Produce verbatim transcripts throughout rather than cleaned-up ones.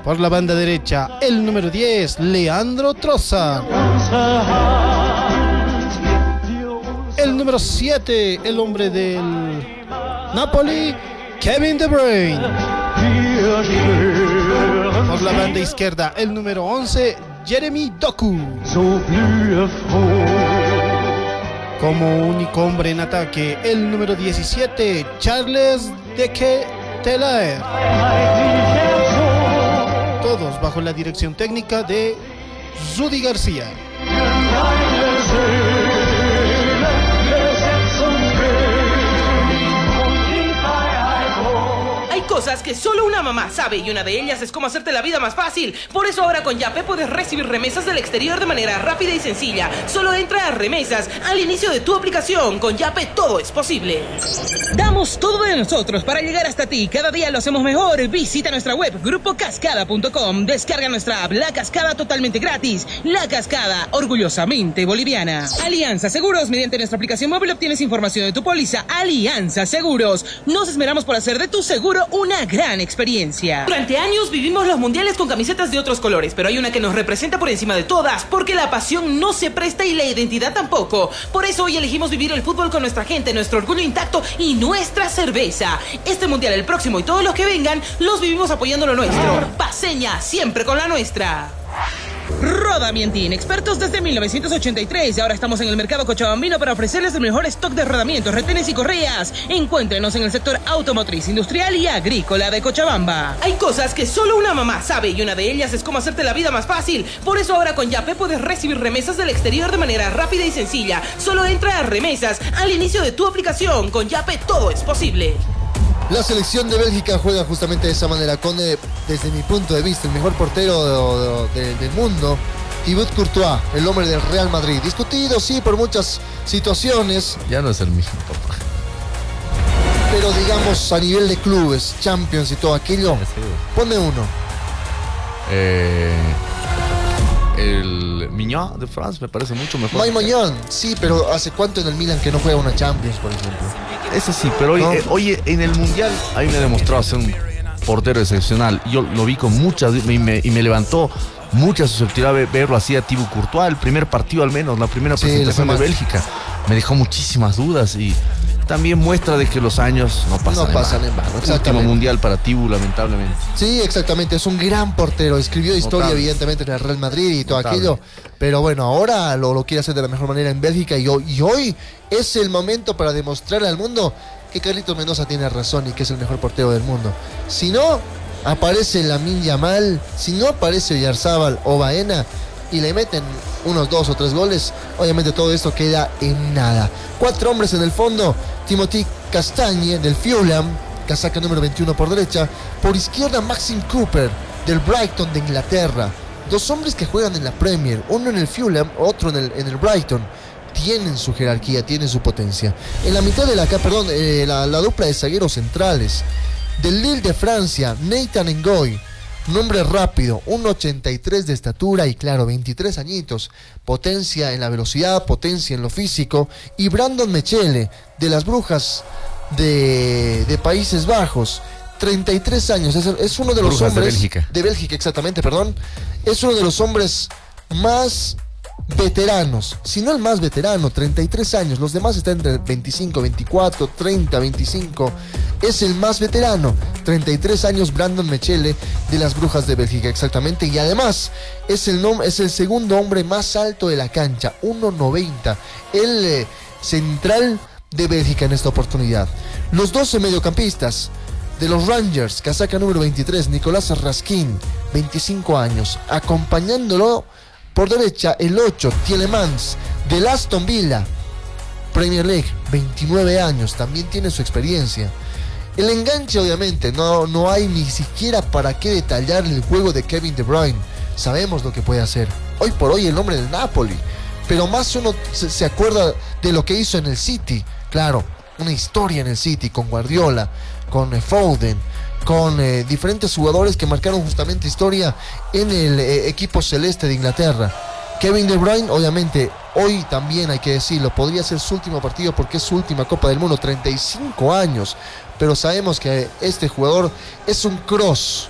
Por la banda derecha, el número diez, Leandro Trossard. El número siete, el hombre del Napoli, Kevin De Bruyne. Por la banda izquierda, el número once, Jeremy Doku. Como único hombre en ataque, el número diecisiete, Charles de Ketelaere. Todos bajo la dirección técnica de Rudy García. Cosas que solo una mamá sabe y una de ellas es cómo hacerte la vida más fácil. Por eso ahora con Yape puedes recibir remesas del exterior de manera rápida y sencilla. Solo entra a remesas al inicio de tu aplicación. Con Yape todo es posible. Damos todo de nosotros para llegar hasta ti. Cada día lo hacemos mejor. Visita nuestra web grupo cascada punto com. Descarga nuestra app La Cascada totalmente gratis. La Cascada, orgullosamente boliviana. Alianza Seguros. Mediante nuestra aplicación móvil obtienes información de tu póliza. Alianza Seguros. Nos esmeramos por hacer de tu seguro un una gran experiencia. Durante años vivimos los mundiales con camisetas de otros colores, pero hay una que nos representa por encima de todas, porque la pasión no se presta y la identidad tampoco. Por eso hoy elegimos vivir el fútbol con nuestra gente, nuestro orgullo intacto y nuestra cerveza. Este mundial, el próximo y todos los que vengan, los vivimos apoyando lo nuestro. Paseña, siempre con la nuestra. Rodamientin, expertos desde mil novecientos ochenta y tres y ahora estamos en el mercado cochabambino para ofrecerles el mejor stock de rodamientos, retenes y correas. Encuéntrenos en el sector automotriz, industrial y agrícola de Cochabamba. Hay cosas que solo una mamá sabe y una de ellas es cómo hacerte la vida más fácil. Por eso ahora con Yape puedes recibir remesas del exterior de manera rápida y sencilla. Solo entra a remesas al inicio de tu aplicación. Con Yape todo es posible. La selección de Bélgica juega justamente de esa manera, con, eh, desde mi punto de vista, el mejor portero de, de, del mundo, Thibaut Courtois, el hombre del Real Madrid. Discutido, sí, por muchas situaciones. Ya no es el mismo, papá. Pero digamos, a nivel de clubes, Champions y todo aquello, sí. Ponme uno. Eh, el Mignon de France me parece mucho mejor. Mike Maignan, sí, pero ¿hace cuánto en el Milan que no juega una Champions, por ejemplo? Eso sí, pero hoy, ¿no? eh, hoy en el Mundial a mí me ha demostrado ser un portero excepcional. Yo lo vi con muchas y me, y me levantó mucha susceptibilidad verlo así a Thibaut Courtois. El primer partido al menos, la primera sí, presentación de Bélgica, me dejó muchísimas dudas y también muestra de que los años no pasan, no pasan en vano. El último mundial para Thibaut, lamentablemente. Sí, exactamente, es un gran portero. Escribió historia, Notable. evidentemente, en el Real Madrid y todo Notable. aquello. Pero bueno, ahora lo, lo quiere hacer de la mejor manera en Bélgica. Y hoy, y hoy es el momento para demostrarle al mundo que Carlitos Mendoza tiene razón y que es el mejor portero del mundo. Si no aparece Lamine Yamal, si no aparece Oyarzabal o Baena y le meten unos dos o tres goles, obviamente todo esto queda en nada. Cuatro hombres en el fondo: Timothy Castagne del Fulham, casaca número veintiuno por derecha; por izquierda Maxim Cooper del Brighton de Inglaterra. Dos hombres que juegan en la Premier, uno en el Fulham, otro en el, en el Brighton. Tienen su jerarquía, tienen su potencia. En la mitad de la, perdón, eh, la, la dupla de zagueros centrales del Lille de Francia, Nathan Ngoy, un hombre rápido, uno ochenta y tres de estatura y claro, veintitrés añitos, potencia en la velocidad, potencia en lo físico. Y Brandon Mechele de las Brujas de, de Países Bajos, treinta y tres años, es, es uno de los Brujas hombres de Bélgica. de Bélgica, exactamente, perdón, es uno de los hombres más veteranos, si no el más veterano, treinta y tres años. Los demás están entre veinticinco, veinticuatro, treinta, veinticinco. Es el más veterano, treinta y tres años, Brandon Mechele de las Brujas de Bélgica, exactamente. Y además es el, nom- es el segundo hombre más alto de la cancha, uno noventa, el eh, central de Bélgica en esta oportunidad. Los doce mediocampistas de los Rangers, casaca número veintitrés, Nicolás Raskin, veinticinco años, acompañándolo por derecha el ocho, Tielemans del Aston Villa, Premier League, veintinueve años, también tiene su experiencia. El enganche, obviamente, no, no hay ni siquiera para qué detallar el juego de Kevin De Bruyne. Sabemos lo que puede hacer. Hoy por hoy el hombre del Napoli, pero más uno se, se acuerda de lo que hizo en el City. Claro, una historia en el City con Guardiola, con eh, Foden, con eh, diferentes jugadores que marcaron justamente historia en el eh, equipo celeste de Inglaterra. Kevin De Bruyne, obviamente, hoy también hay que decirlo, podría ser su último partido porque es su última Copa del Mundo, treinta y cinco años, pero sabemos que este jugador es un cross,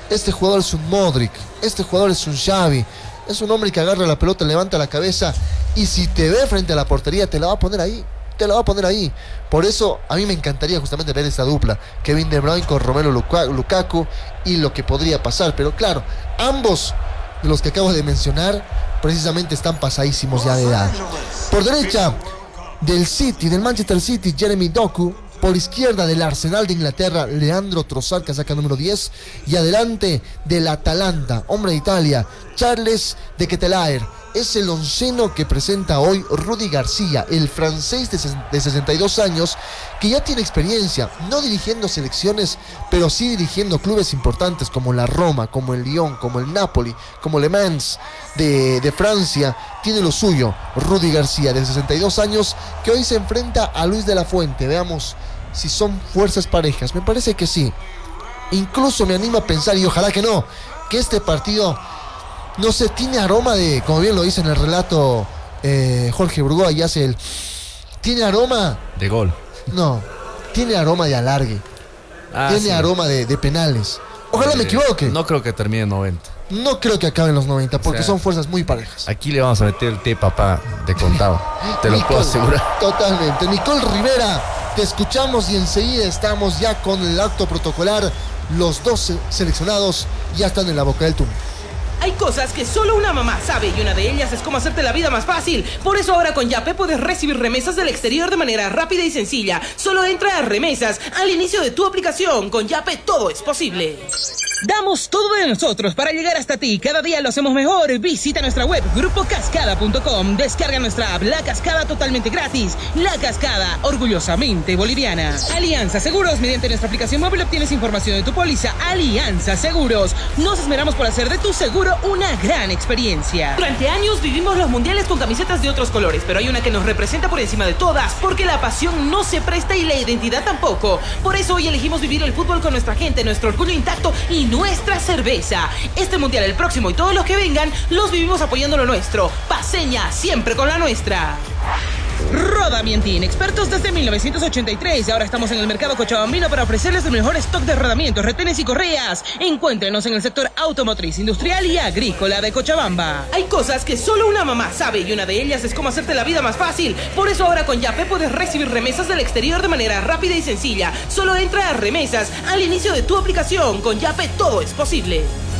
Este jugador es un Modric, este jugador es un Xavi, es un hombre que agarra la pelota, levanta la cabeza y si te ve frente a la portería te la va a poner ahí, te la va a poner ahí. Por eso a mí me encantaría justamente ver esta dupla, Kevin De Bruyne con Romelu Lukaku y lo que podría pasar. Pero claro, ambos de los que acabo de mencionar precisamente están pasadísimos ya de edad. Por derecha del City, del Manchester City, Jeremy Doku. Por izquierda del Arsenal de Inglaterra, Leandro Trossard, casaca número diez. Y adelante del Atalanta, hombre de Italia, Charles de Ketelaere. Es el onceno que presenta hoy Rudy García, el francés de sesenta y dos años, que ya tiene experiencia, no dirigiendo selecciones, pero sí dirigiendo clubes importantes como la Roma, como el Lyon, como el Napoli, como Le Mans de, de Francia. Tiene lo suyo, Rudy García, de sesenta y dos años, que hoy se enfrenta a Luis de la Fuente. Veamos si son fuerzas parejas. Me parece que sí. Incluso me anima a pensar, y ojalá que no, que este partido, no sé, tiene aroma de, como bien lo dice en el relato eh, Jorge Burgoa, y hace el... Tiene aroma... De gol. No, tiene aroma de alargue. Ah, tiene sí. aroma de, de penales. Ojalá eh, me equivoque. No creo que termine en noventa. No creo que acaben los noventa, porque o sea, son fuerzas muy parejas. Aquí le vamos a meter el té, papá, de contado. Te lo Nicole, puedo asegurar. Totalmente. Nicole Rivera, te escuchamos y enseguida estamos ya con el acto protocolar. Los dos seleccionados ya están en la boca del túnel. Hay cosas que solo una mamá sabe y una de ellas es cómo hacerte la vida más fácil. Por eso ahora con Yape puedes recibir remesas del exterior de manera rápida y sencilla. Solo entra a remesas al inicio de tu aplicación. Con Yape todo es posible. Damos todo de nosotros para llegar hasta ti. Cada día lo hacemos mejor. Visita nuestra web grupo cascada punto com. Descarga nuestra app La Cascada totalmente gratis. La Cascada, orgullosamente boliviana. Alianza Seguros. Mediante nuestra aplicación móvil obtienes información de tu póliza. Alianza Seguros. Nos esmeramos por hacer de tu seguro una gran experiencia. Durante años vivimos los mundiales con camisetas de otros colores, pero hay una que nos representa por encima de todas, porque la pasión no se presta y la identidad tampoco. Por eso hoy elegimos vivir el fútbol con nuestra gente, nuestro orgullo intacto y nuestra cerveza. Este mundial, el próximo y todos los que vengan, los vivimos apoyando lo nuestro. Paseña, siempre con la nuestra. Roda Mientín, expertos desde mil novecientos ochenta y tres. Ahora estamos en el mercado cochabambino para ofrecerles el mejor stock de rodamientos, retenes y correas. Encuéntrenos en el sector automotriz, industrial y agrícola de Cochabamba. Hay cosas que solo una mamá sabe y una de ellas es cómo hacerte la vida más fácil. Por eso ahora con Yape puedes recibir remesas del exterior de manera rápida y sencilla. Solo entra a remesas al inicio de tu aplicación. Con Yape todo es posible.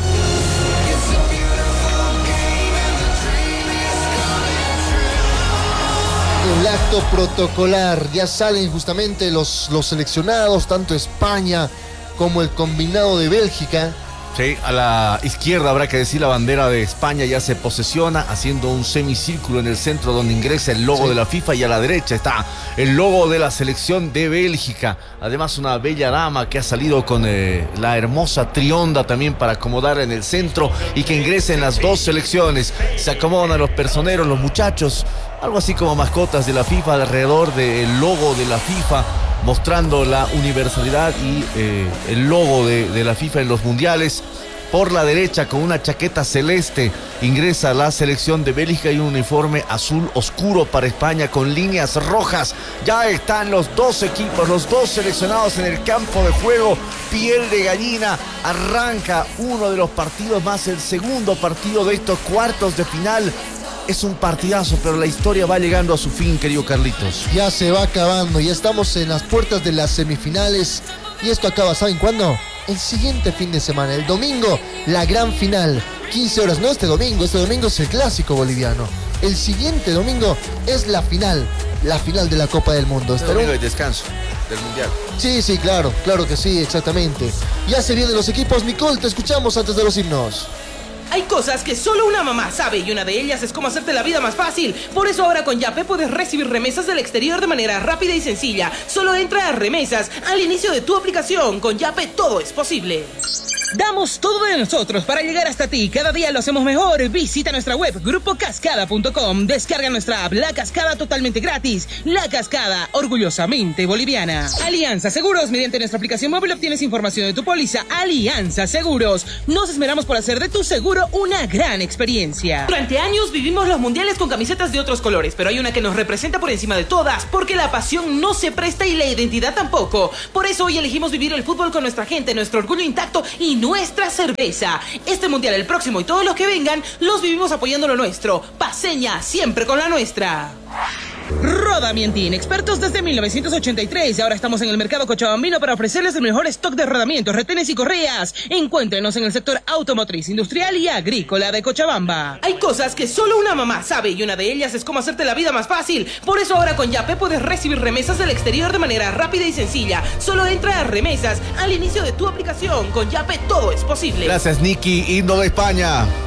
El acto protocolar, ya salen justamente los, los seleccionados, tanto España como el combinado de Bélgica. Sí, a la izquierda habrá que decir la bandera de España ya se posesiona haciendo un semicírculo en el centro donde ingresa el logo sí. de la FIFA, y a la derecha está el logo de la selección de Bélgica. Además una bella dama que ha salido con eh, la hermosa trionda también para acomodar en el centro y que ingresen las dos selecciones. Se acomodan a los personeros, los muchachos, algo así como mascotas de la FIFA alrededor del logo de la FIFA, mostrando la universalidad y eh, el logo de, de la FIFA en los mundiales. Por la derecha, con una chaqueta celeste, ingresa la selección de Bélgica y un uniforme azul oscuro para España con líneas rojas. Ya están los dos equipos, los dos seleccionados en el campo de juego. Piel de gallina, arranca uno de los partidos más, el segundo partido de estos cuartos de final. Es un partidazo, pero la historia va llegando a su fin, querido Carlitos. Ya se va acabando, ya estamos en las puertas de las semifinales. Y esto acaba, ¿saben cuándo? El siguiente fin de semana, el domingo, la gran final. quince horas, no este domingo, este domingo es el clásico boliviano. El siguiente domingo es la final, la final de la Copa del Mundo. Este domingo de descanso del Mundial. Sí, sí, claro, claro que sí, exactamente. Ya se vienen los equipos. Nicole, te escuchamos antes de los himnos. Hay cosas que solo una mamá sabe y una de ellas es cómo hacerte la vida más fácil. Por eso ahora con Yape puedes recibir remesas del exterior de manera rápida y sencilla. Solo entra a remesas al inicio de tu aplicación. Con Yape todo es posible. Damos todo de nosotros para llegar hasta ti. Cada día lo hacemos mejor. Visita nuestra web grupo cascada punto com. Descarga nuestra app La Cascada totalmente gratis. La Cascada, orgullosamente boliviana. Alianza Seguros. Mediante nuestra aplicación móvil obtienes información de tu póliza. Alianza Seguros. Nos esmeramos por hacer de tu seguro una gran experiencia. Durante años vivimos los mundiales con camisetas de otros colores, pero hay una que nos representa por encima de todas, porque la pasión no se presta y la identidad tampoco. Por eso hoy elegimos vivir el fútbol con nuestra gente, nuestro orgullo intacto y y nuestra cerveza. Este mundial, el próximo y todos los que vengan, los vivimos apoyando lo nuestro. Paceña, siempre con la nuestra. Rodamientin, expertos desde mil novecientos ochenta y tres y ahora estamos en el mercado cochabambino para ofrecerles el mejor stock de rodamientos, retenes y correas. Encuéntrenos en el sector automotriz, industrial y agrícola de Cochabamba. Hay cosas que solo una mamá sabe y una de ellas es cómo hacerte la vida más fácil. Por eso ahora con Yape puedes recibir remesas del exterior de manera rápida y sencilla. Solo entra a remesas al inicio de tu aplicación. Con Yape todo es posible. Gracias, Nicky, Indo de España.